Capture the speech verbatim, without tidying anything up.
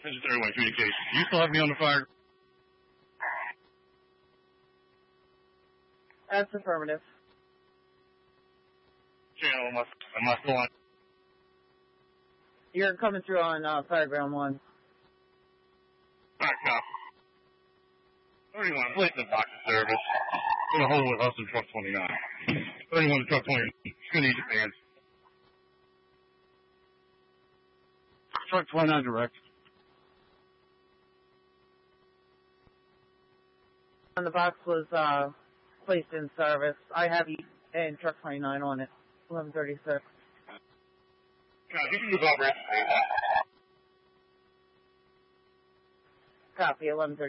This is thirty-one communication. Do you still have me on the fire? That's affirmative. Channel, am I, am I still on? You're coming through on uh, Fireground one. Alright, copy. thirty-one, place the box of service. Gonna hold with us in truck twenty-nine. thirty-one to truck twenty-nine. It's gonna need your hands. Truck twenty-nine direct. And the box was uh, placed in service. I have you and truck twenty-nine on it. eleven thirty-six. Yeah, you can move over. Copy, eleven thirty-six.